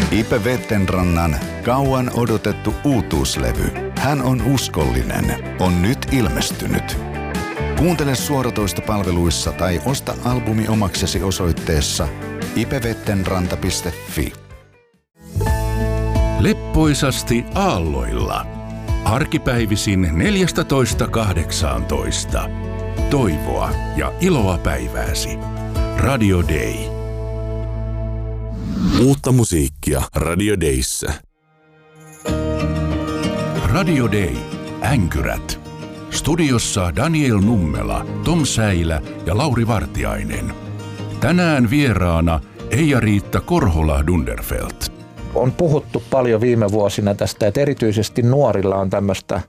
Ipe Vettenrannan kauan odotettu uutuuslevy Hän on uskollinen on nyt ilmestynyt. Kuuntele suoratoistopalveluissa tai osta albumi omaksesi osoitteessa ipevettenranta.fi. Leppoisasti aalloilla. Arkipäivisin 14.18. Toivoa ja iloa päivääsi. Radio Day. Uutta musiikkia Radio Dayssä. Radio Day. Änkyrät. Studiossa Daniel Nummela, Tom Säilä ja Lauri Vartiainen. Tänään vieraana Eija-Riitta Korhola-Dunderfelt. On puhuttu paljon viime vuosina tästä, että erityisesti nuorilla on tämmöistä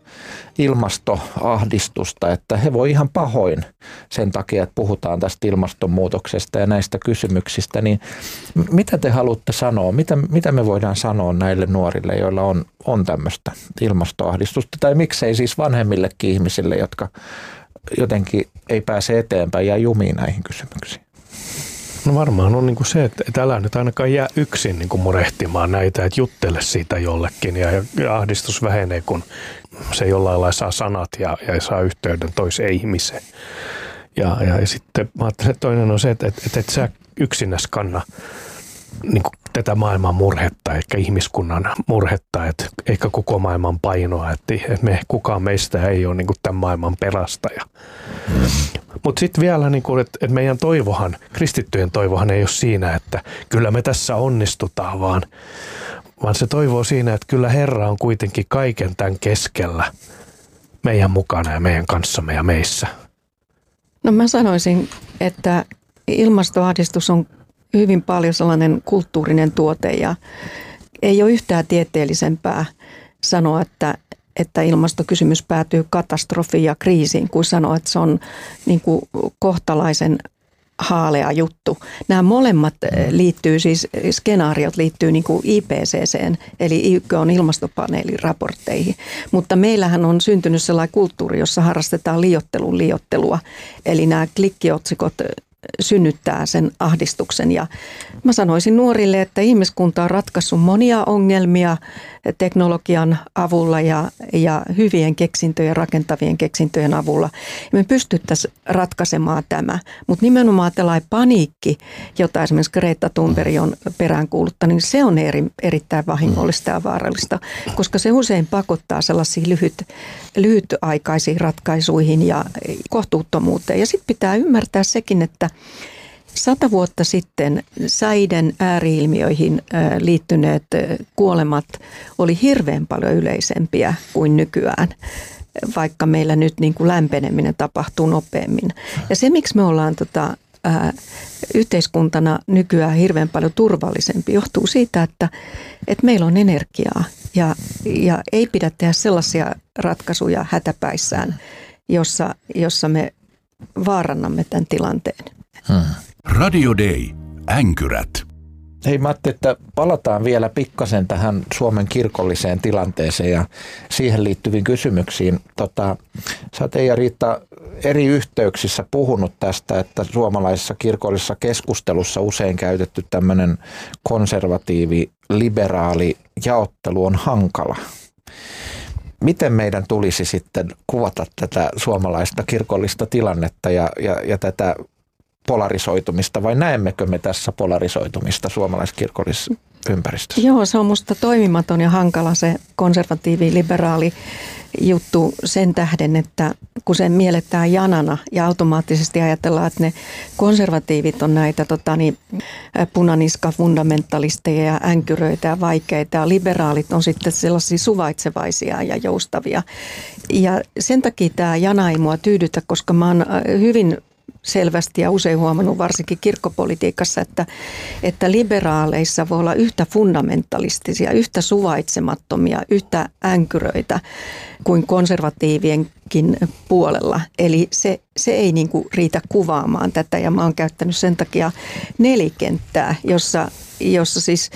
ilmastoahdistusta, että he voi ihan pahoin sen takia, että puhutaan tästä ilmastonmuutoksesta ja näistä kysymyksistä. Niin mitä te haluatte sanoa? Mitä me voidaan sanoa näille nuorille, joilla on tämmöistä ilmastoahdistusta? Tai miksei siis vanhemmillekin ihmisille, jotka jotenkin ei pääse eteenpäin ja jumiin näihin kysymyksiin? No varmaan on niinku se, että älä nyt ainakaan jää yksin niinku murehtimaan näitä, että juttele siitä jollekin ja ahdistus vähenee, kun se jollain lailla saa sanat ja saa yhteyden toiseen ihmiseen. Ja sitten mä ajattelen, että toinen on se, että et sä yksinäs kanna niinku tätä maailman murhetta, eikä ihmiskunnan murhetta, että eikä koko maailman painoa, että kukaan meistä ei ole niinku tämän maailman pelastaja. Mutta sitten vielä, niinku, että meidän toivohan, kristittyjen toivohan ei ole siinä, että kyllä me tässä onnistutaan, vaan se toivoo siinä, että kyllä Herra on kuitenkin kaiken tämän keskellä meidän mukana ja meidän kanssamme ja meissä. No mä sanoisin, että ilmastoahdistus on hyvin paljon sellainen kulttuurinen tuote ja ei ole yhtään tieteellisempää sanoa, että ilmastokysymys päätyy katastrofiin ja kriisiin, kuin sanoa, että se on niin kuin kohtalaisen haalea juttu. Nämä molemmat liittyy, siis skenaariot liittyy niin kuin IPCC:n, eli YK:n ilmastopaneelin raportteihin. Mutta meillähän on syntynyt sellainen kulttuuri, jossa harrastetaan liioittelua, eli nämä klikkiotsikot synnyttää sen ahdistuksen. Ja mä sanoisin nuorille, että ihmiskunta on ratkaissut monia ongelmia teknologian avulla ja hyvien keksintöjen, rakentavien keksintöjen avulla. Me pystyttäisiin ratkaisemaan tämä, mutta nimenomaan tällainen paniikki, jota esimerkiksi Greta Thunberg on peräänkuuluttanut, niin se on erittäin vahingollista ja vaarallista, koska se usein pakottaa sellaisiin lyhytaikaisiin ratkaisuihin ja kohtuuttomuuteen. Ja sitten pitää ymmärtää sekin, että 100 vuotta sitten säiden ääriilmiöihin liittyneet kuolemat oli hirveän paljon yleisempiä kuin nykyään, vaikka meillä nyt niin kuin lämpeneminen tapahtuu nopeammin. Ja se, miksi me ollaan yhteiskuntana nykyään hirveän paljon turvallisempi, johtuu siitä, että meillä on energiaa ja ei pidä tehdä sellaisia ratkaisuja hätäpäissään, jossa me vaarannamme tämän tilanteen. Radio Day. Änkyrät. Hei Matti, että palataan vielä pikkasen tähän Suomen kirkolliseen tilanteeseen ja siihen liittyviin kysymyksiin. Sä oot Eija-Riitta eri yhteyksissä puhunut tästä, että suomalaisessa kirkollisessa keskustelussa usein käytetty tämmöinen konservatiivi-liberaali jaottelu on hankala. Miten meidän tulisi sitten kuvata tätä suomalaista kirkollista tilannetta ja tätä polarisoitumista, vai näemmekö me tässä polarisoitumista suomalaiskirkollisessa ympäristössä? Joo, se on musta toimimaton ja hankala se konservatiivi-liberaali juttu sen tähden, että kun se mielletään janana ja automaattisesti ajatellaan, että ne konservatiivit on näitä punaniska-fundamentalisteja ja änkyröitä ja vaikeita ja liberaalit on sitten sellaisia suvaitsevaisia ja joustavia. Ja sen takia tämä jana ei mua tyydytä, koska mä oon hyvin selvästi ja usein huomannut varsinkin kirkkopolitiikassa, että liberaaleissa voi olla yhtä fundamentalistisia, yhtä suvaitsemattomia, yhtä änkyröitä kuin konservatiivienkin puolella. Eli se ei niinku riitä kuvaamaan tätä ja mä oon käyttänyt sen takia nelikenttää, jossa siis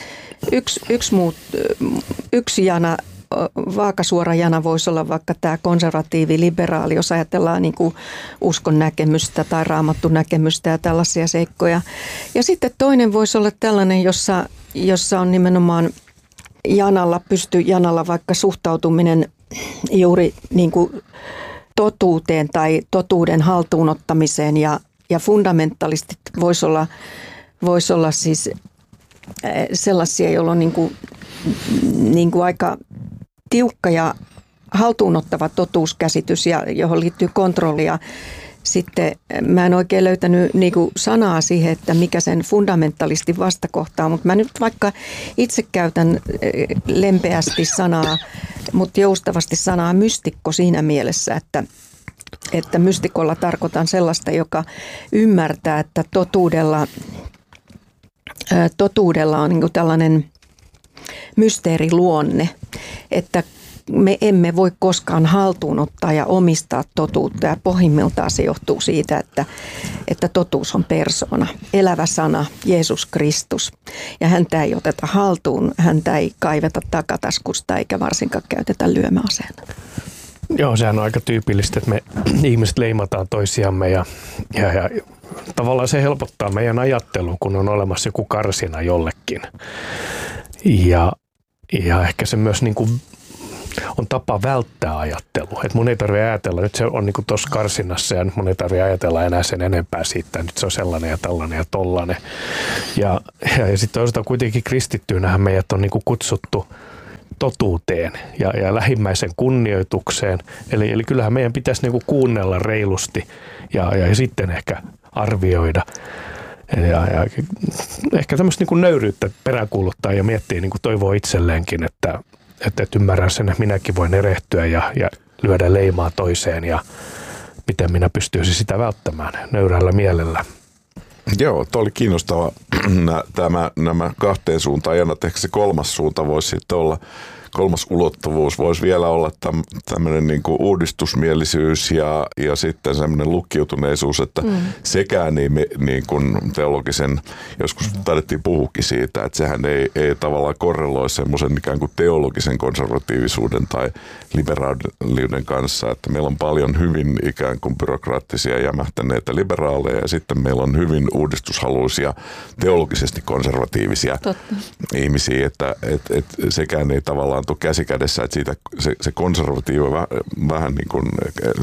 yksi jana, vaakasuora jana voisi olla vaikka tämä konservatiivi-liberaali, jos ajatellaan niin kuin uskon näkemystä tai raamattu näkemystä ja tällaisia seikkoja. Ja sitten toinen voisi olla tällainen, jossa on nimenomaan janalla vaikka suhtautuminen juuri niin kuin totuuteen tai totuuden haltuunottamiseen ja fundamentalistit voisi olla siis sellaisia, joilla on niin kuin aika tiukka ja haltuunottava totuuskäsitys ja johon liittyy kontrollia. Sitten mä en oikein löytänyt niinku sanaa siihen, että mikä sen fundamentalistin vastakohtaa, mutta mä nyt vaikka itse käytän lempeästi sanaa, mutta joustavasti sanaa mystikko siinä mielessä, että mystikolla tarkoitan sellaista, joka ymmärtää, että totuudella on niinku tällainen mysteeriluonne, että me emme voi koskaan haltuunottaa ja omistaa totuutta ja pohjimmiltaan se johtuu siitä, että totuus on persoona, elävä sana, Jeesus Kristus. Ja häntä ei oteta haltuun, häntä ei kaiveta takataskusta eikä varsinkaan käytetä lyömäaseena. Joo, sehän on aika tyypillistä, että me ihmiset leimataan toisiamme ja tavallaan se helpottaa meidän ajattelua, kun on olemassa joku karsina jollekin. Ja ehkä se myös niin kuin on tapa välttää ajattelua. Että mun ei tarvitse ajatella, nyt se on niin kuin tuossa karsinassa ja nyt mun ei tarvitse ajatella enää sen enempää siitä, nyt se on sellainen ja tällainen ja tollainen. Ja sitten toisaalta kuitenkin kristittyynähän meidät on niin kuin kutsuttu totuuteen ja lähimmäisen kunnioitukseen. Eli kyllähän meidän pitäisi niin kuin kuunnella reilusti ja sitten ehkä arvioida. Ja ehkä tämmöistä niin kuin nöyryyttä peräänkuuluttaa ja miettii, niin kuin toivoo itselleenkin, että ymmärrän sen, että minäkin voin erehtyä ja lyödä leimaa toiseen ja miten minä pystyisin sitä välttämään nöyrällä mielellä. Joo, tuo oli kiinnostava nämä kahteen suuntaan. Ja ehkä se kolmas suunta voisi sitten olla, kolmas ulottuvuus voisi vielä olla tämmöinen niin kuin uudistusmielisyys ja sitten semmoinen lukkiutuneisuus, että sekään niin kuin teologisen, joskus taidettiin puhukin siitä, että sehän ei tavallaan korreloi semmoisen ikään kuin teologisen konservatiivisuuden tai liberaaliuden kanssa, että meillä on paljon hyvin ikään kuin byrokraattisia jämähtäneitä liberaaleja ja sitten meillä on hyvin uudistushaluisia teologisesti konservatiivisia ihmisiä, että sekään ei tavallaan tule käsikädessä, että siitä se konservatiivi vähän niin kuin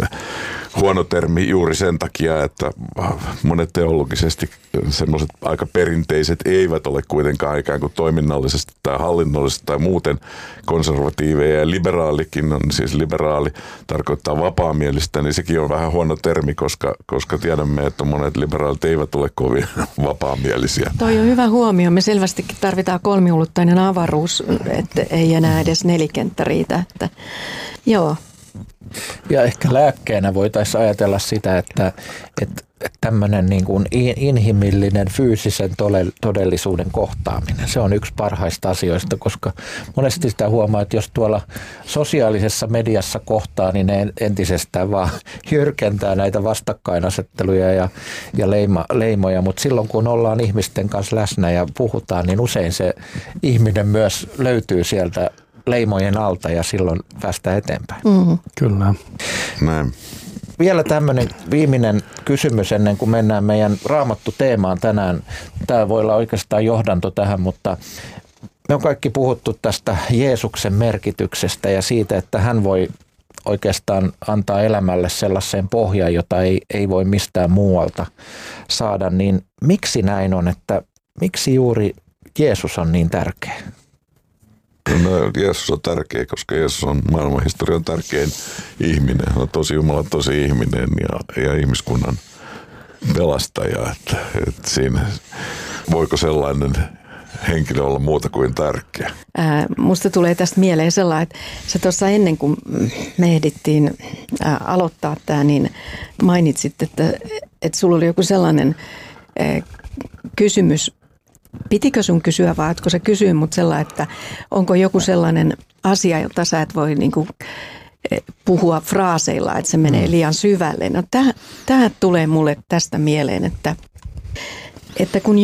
huono termi juuri sen takia, että monet teologisesti semmoiset aika perinteiset eivät ole kuitenkaan ikään kuin toiminnallisesti tai hallinnollisesti tai muuten konservatiiveja ja liberaalikin on siis liberaali, tarkoittaa vapaamielistä, niin sekin on vähän huono termi, koska tiedämme, että monet liberaalit eivät ole kovin vapaamielisiä. Toi on hyvä huomio. Me selvästikin tarvitaan kolmiulotteinen avaruus, että ei enää edes nelikenttä riitä. Että, joo. Ja ehkä lääkkeenä voitaisiin ajatella sitä, että tämmöinen niin kuin inhimillinen fyysisen todellisuuden kohtaaminen, se on yksi parhaista asioista, koska monesti sitä huomaa, että jos tuolla sosiaalisessa mediassa kohtaa, niin ne entisestään vaan jyrkentää näitä vastakkainasetteluja ja leimoja, mutta silloin kun ollaan ihmisten kanssa läsnä ja puhutaan, niin usein se ihminen myös löytyy sieltä leimojen alta ja silloin päästään eteenpäin. Mm-hmm. Kyllä. Näin. Vielä tämmöinen viimeinen kysymys ennen kuin mennään meidän Raamattu-teemaan tänään. Tämä voi olla oikeastaan johdanto tähän, mutta me on kaikki puhuttu tästä Jeesuksen merkityksestä ja siitä, että hän voi oikeastaan antaa elämälle sellaiseen pohjaan, jota ei voi mistään muualta saada. Niin miksi näin on, että miksi juuri Jeesus on niin tärkeä? No, Jeesus on tärkeä, koska Jeesus on maailmanhistorian tärkein ihminen. Hän on tosi Jumala, tosi ihminen ja ihmiskunnan pelastaja. Että siinä, voiko sellainen henkilö olla muuta kuin tärkeä? Musta tulee tästä mieleen sellainen, että sä tuossa ennen kuin me ehdittiin aloittaa tämä, niin mainitsit, että sulla oli joku sellainen kysymys. Pitikö sun kysyä vai etko sä kysyä mut sellainen, että onko joku sellainen asia, jota sä et voi niinku puhua fraaseilla, että se menee liian syvälle. No tämä tulee mulle tästä mieleen, että kun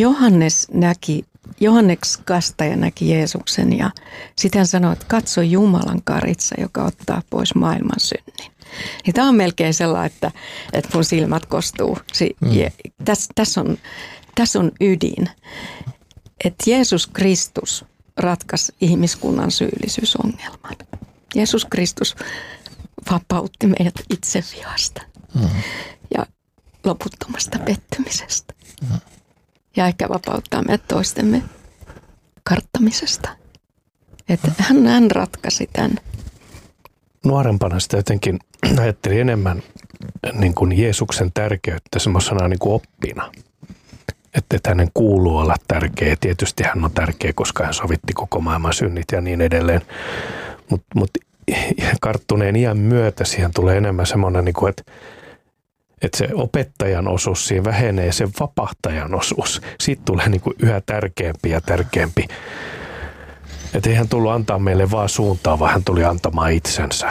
Johannes Kastaja näki Jeesuksen ja sitten hän sanoi, että katso Jumalan karitsa, joka ottaa pois maailman synnin. Niin tämä on melkein sellainen, että mun silmät kostuu. Tässä on ydin. että Jeesus Kristus ratkaisi ihmiskunnan syyllisyysongelman. Jeesus Kristus vapautti meidät itsevihasta ja loputtomasta pettämisestä. Ja ehkä vapauttaa meidät toistemme karttamisesta. Että hän ratkaisi tämän. Nuorempana sitä jotenkin ajattelin enemmän niin kuin Jeesuksen tärkeyttä semmoisena niin kuin oppina. Että hänen kuuluu olla tärkeä. Tietysti hän on tärkeä, koska hän sovitti koko maailman synnit ja niin edelleen. Mutta karttuneen iän myötä siihen tulee enemmän semmoinen, niin kuin, että se opettajan osuus siinä vähenee, se vapahtajan osuus. Siitä tulee niin kuin yhä tärkeämpi ja tärkeämpi. Että ei hän tullut antaa meille vaan suuntaa, vaan hän tuli antamaan itsensä.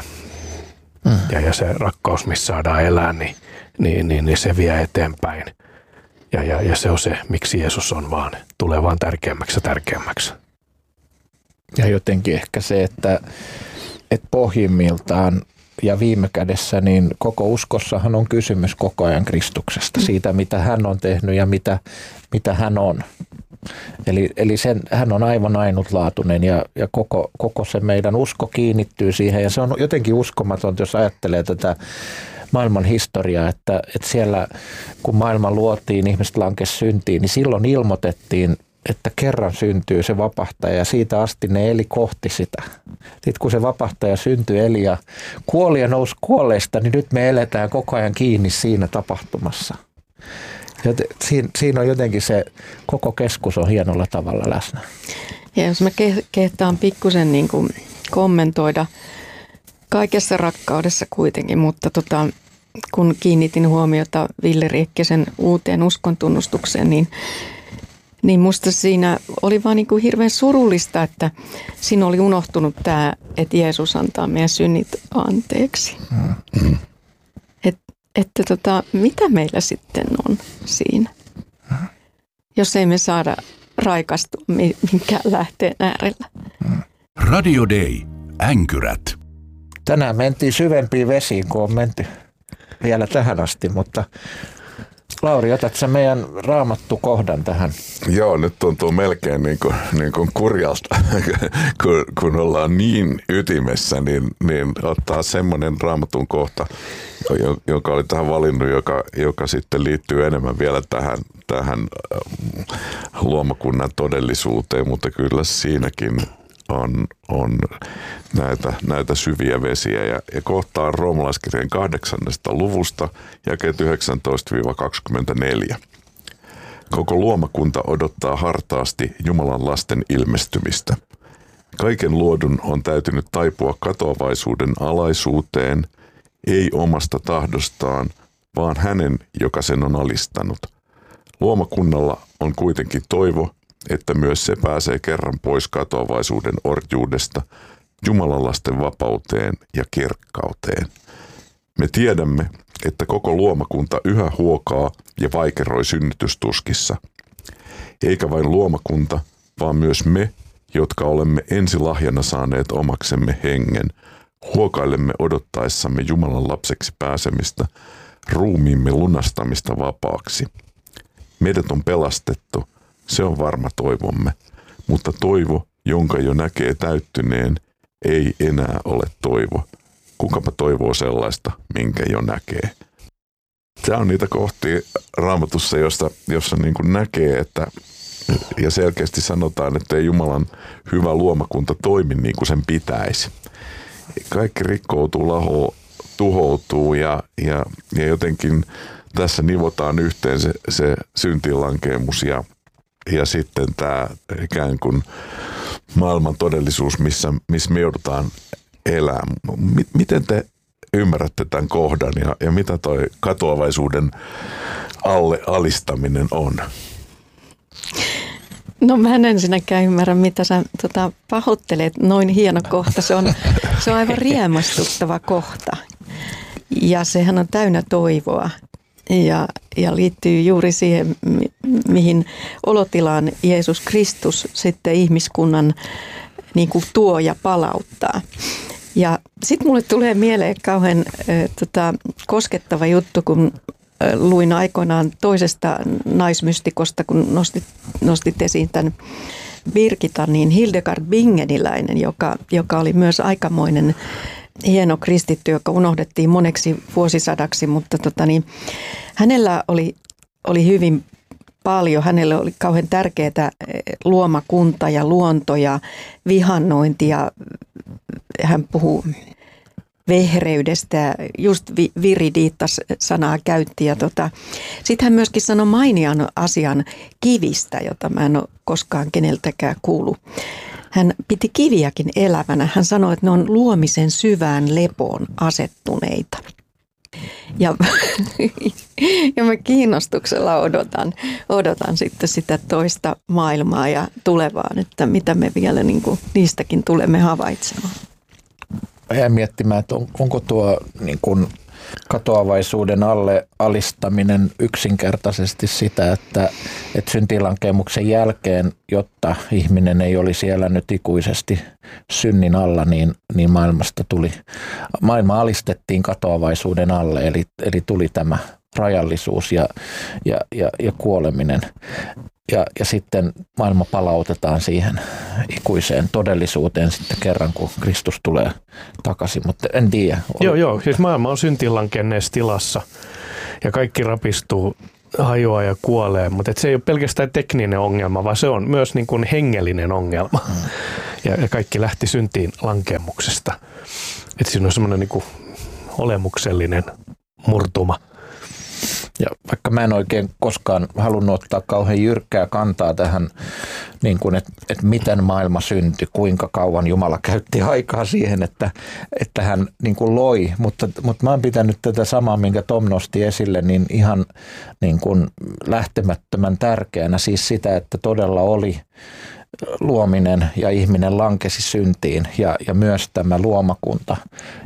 Ja se rakkaus, missä saadaan elää, niin se vie eteenpäin. Ja se on se, miksi Jeesus on vaan, tulee vaan tärkeämmäksi ja tärkeämmäksi. Ja jotenkin ehkä se, että pohjimmiltaan ja viime kädessä niin koko uskossahan on kysymys koko ajan Kristuksesta, siitä mitä hän on tehnyt ja mitä hän on. Eli hän on aivan ainutlaatuinen ja koko se meidän usko kiinnittyy siihen ja se on jotenkin uskomatonta, jos ajattelee tätä maailman historiaa, että siellä kun maailma luotiin, ihmiset lankesi syntiin, niin silloin ilmoitettiin, että kerran syntyy se vapahtaja ja siitä asti ne eli kohti sitä. Sitten kun se vapahtaja syntyi, eli ja kuoli ja nousi kuolleista, niin nyt me eletään koko ajan kiinni siinä tapahtumassa. Ja siinä on jotenkin se koko keskus on hienolla tavalla läsnä. Ja jos mä kehtaan pikkusen niin kuin kommentoida kaikessa rakkaudessa kuitenkin, mutta kun kiinnitin huomiota Ville Riekkisen uuteen uskontunnustukseen, niin musta siinä oli vaan niin kuin hirveän surullista, että siinä oli unohtunut tämä, että Jeesus antaa meidän synnit anteeksi. Että mitä meillä sitten on siinä, jos ei me saada raikastua minkään lähteen äärellä. Radio Day. Änkyrät. Tänään mentiin syvempiin vesiin, kun on menty vielä tähän asti, mutta Lauri, otat sä meidän raamattu kohdan tähän? Joo, nyt tuntuu melkein niin kuin kurjalta, kun ollaan niin ytimessä, niin ottaa semmoinen raamatun kohta, joka oli tähän valinnut, joka sitten liittyy enemmän vielä tähän luomakunnan todellisuuteen, mutta kyllä siinäkin on näitä syviä vesiä ja kohta on roomalaiskirjeen 8. luvusta jakeet 19-24. Koko luomakunta odottaa hartaasti Jumalan lasten ilmestymistä. Kaiken luodun on täytynyt taipua katoavaisuuden alaisuuteen, ei omasta tahdostaan, vaan hänen, joka sen on alistanut. Luomakunnalla on kuitenkin toivo, että myös se pääsee kerran pois katoavaisuuden orjuudesta Jumalan lasten vapauteen ja kirkkauteen. Me tiedämme, että koko luomakunta yhä huokaa ja vaikeroi synnytystuskissa. Eikä vain luomakunta, vaan myös me, jotka olemme ensilahjana saaneet omaksemme hengen, huokailemme odottaessamme Jumalan lapseksi pääsemistä, ruumiimme lunastamista vapaaksi. Meidät on pelastettu, se on varma toivomme, mutta toivo, jonka jo näkee täyttyneen, ei enää ole toivo. Kukapa toivoo sellaista, minkä jo näkee. Tämä on niitä kohtia Raamatussa, jossa niin kuin näkee, että ja selkeästi sanotaan, että ei Jumalan hyvä luomakunta toimi niin kuin sen pitäisi. Kaikki rikkoutuu, tuhoutuu ja jotenkin tässä nivotaan yhteen se syntiinlankeemus ja sitten tämä ikään kuin maailman todellisuus, missä me joudutaan elämään. Miten te ymmärrätte tämän kohdan ja mitä toi katoavaisuuden alle alistaminen on? No mä en ensinnäkään ymmärrä, mitä sä pahoittelet. Noin hieno kohta. Se on aivan riemastuttava kohta. Ja sehän on täynnä toivoa. Ja liittyy juuri siihen, mihin olotilaan Jeesus Kristus sitten ihmiskunnan niin kuin tuo ja palauttaa. Ja sitten mulle tulee mieleen kauhean koskettava juttu, kun luin aikoinaan toisesta naismystikosta, kun nostit esiin tämän Birgitan, niin Hildegard Bingeniläinen, joka oli myös aikamoinen hieno kristitty, joka unohdettiin moneksi vuosisadaksi, mutta hänellä oli hyvin paljon. Hänelle oli kauhean tärkeää luomakunta ja luonto ja vihannointi ja hän puhuu vehreydestä, just viridiittas-sanaa käytti. Ja sitten hän myöskin sanoi mainian asian kivistä, jota mä en ole koskaan keneltäkään kuullut. Hän piti kiviäkin elävänä. Hän sanoi, että ne on luomisen syvään lepoon asettuneita. Ja mä kiinnostuksella odotan sitten sitä toista maailmaa ja tulevaan, että mitä me vielä niin kuin niistäkin tulemme havaitsemaan. Jäin miettimään, että onko tuo niin kuin katoavaisuuden alle alistaminen yksinkertaisesti sitä, että syntilankeemuksen jälkeen, jotta ihminen ei olisi siellä nyt ikuisesti synnin alla, niin maailma alistettiin katoavaisuuden alle, eli tuli tämä rajallisuus ja kuoleminen. Ja sitten maailma palautetaan siihen ikuiseen todellisuuteen sitten kerran, kun Kristus tulee takaisin, mutta en tiedä. Joo, siis maailma on syntilankenneessa tilassa ja kaikki rapistuu, hajoaa ja kuolee, mutta se ei ole pelkästään tekninen ongelma, vaan se on myös niin kuin hengellinen ongelma. Ja kaikki lähti syntiin lankemuksesta. Että siinä on semmoinen niin kuin olemuksellinen murtuma. Ja vaikka mä en oikein koskaan halunnut ottaa kauhean jyrkkää kantaa tähän, niin kuin, että miten maailma syntyi, kuinka kauan Jumala käytti aikaa siihen, että hän niin kuin loi. Mutta mä oon pitänyt tätä samaa, minkä Tom nosti esille, niin ihan niin kuin lähtemättömän tärkeänä. Siis sitä, että todella oli luominen ja ihminen lankesi syntiin ja myös tämä luomakunta,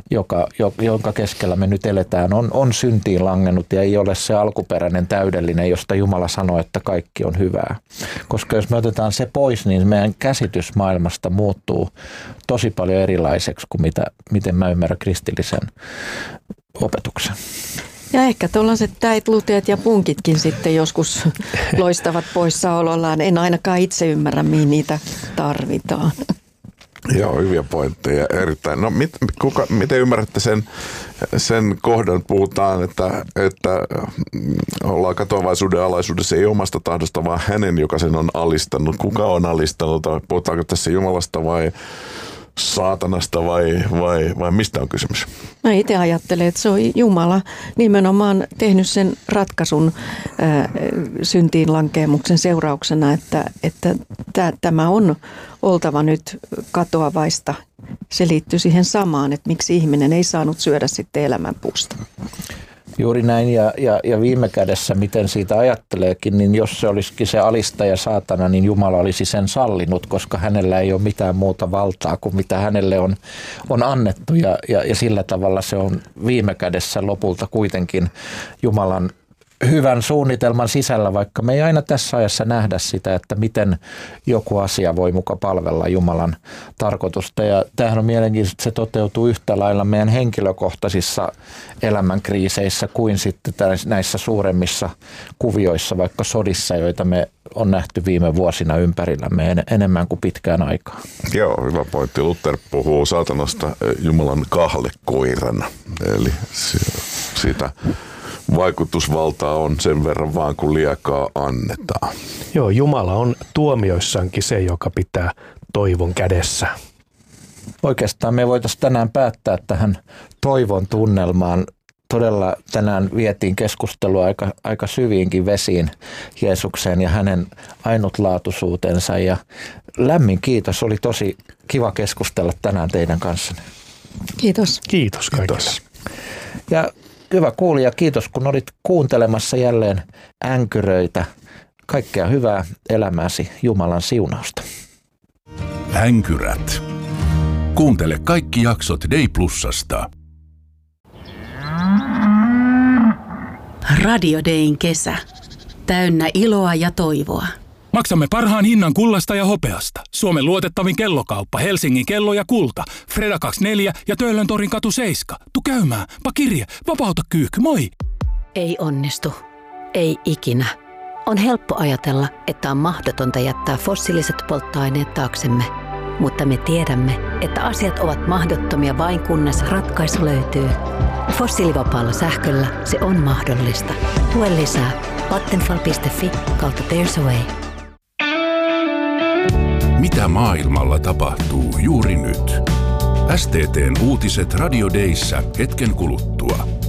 jonka keskellä me nyt eletään, on syntiin langennut ja ei ole se alkuperäinen täydellinen, josta Jumala sanoo, että kaikki on hyvää. Koska jos me otetaan se pois, niin meidän käsitys maailmasta muuttuu tosi paljon erilaiseksi kuin miten mä ymmärrän kristillisen opetuksen. Ja ehkä tuollaiset täit, luteet ja punkitkin sitten joskus loistavat poissaolollaan. En ainakaan itse ymmärrä, mihin niitä tarvitaan. Joo, hyviä pointteja. Erittäin. No, miten ymmärrätte sen kohdan, puhutaan, että ollaan katoavaisuuden alaisuudessa ei omasta tahdosta, vaan hänen, joka sen on alistanut. Kuka on alistanut? Puhutaanko tässä Jumalasta vai saatanasta vai mistä on kysymys? Mä itse ajattelen, että se on Jumala nimenomaan tehnyt sen ratkaisun syntiin lankeemuksen seurauksena, että tämä on oltava nyt katoavaista. Se liittyy siihen samaan, että miksi ihminen ei saanut syödä sitten elämänpuusta. Juuri näin ja viime kädessä, miten siitä ajatteleekin, niin jos se olisikin se alistaja saatana, niin Jumala olisi sen sallinut, koska hänellä ei ole mitään muuta valtaa kuin mitä hänelle on annettu ja sillä tavalla se on viime kädessä lopulta kuitenkin Jumalan hyvän suunnitelman sisällä, vaikka me ei aina tässä ajassa nähdä sitä, että miten joku asia voi muka palvella Jumalan tarkoitusta. Ja tämähän on mielenkiintoista, että se toteutuu yhtä lailla meidän henkilökohtaisissa elämänkriiseissä kuin sitten näissä suuremmissa kuvioissa, vaikka sodissa, joita me on nähty viime vuosina ympärillämme enemmän kuin pitkään aikaa. Joo, hyvä pointti. Luther puhuu saatanasta Jumalan kahlekoirana, eli siitä vaikutusvaltaa on sen verran vaan, kun liekaa annetaan. Joo, Jumala on tuomioissaankin se, joka pitää toivon kädessä. Oikeastaan me voitaisiin tänään päättää tähän toivon tunnelmaan. Todella tänään vietiin keskustelua aika syviinkin vesiin Jeesukseen ja hänen ainutlaatuisuutensa. Ja lämmin kiitos, oli tosi kiva keskustella tänään teidän kanssanne. Kiitos. Kiitos kaikille. Kiitos. Ja hyvä kuulija, kiitos kun olit kuuntelemassa jälleen Änkyröitä. Kaikkea hyvää elämääsi, Jumalan siunausta. Änkyrät. Kuuntele kaikki jaksot Day Plusasta. Radio Dayn kesä. Täynnä iloa ja toivoa. Maksamme parhaan hinnan kullasta ja hopeasta. Suomen luotettavin kellokauppa, Helsingin kello ja kulta. Freda 24 ja Töölön torin katu 7. Tu käymään, pa kirje, vapauta kyykky, moi! Ei onnistu. Ei ikinä. On helppo ajatella, että on mahdotonta jättää fossiiliset polttoaineet taaksemme. Mutta me tiedämme, että asiat ovat mahdottomia vain kunnes ratkaisu löytyy. Fossiilivapaalla sähköllä se on mahdollista. Tue lisää vattenfall.fi/There's a Way. Mitä maailmalla tapahtuu juuri nyt? STT:n uutiset Radio Dayssä hetken kuluttua.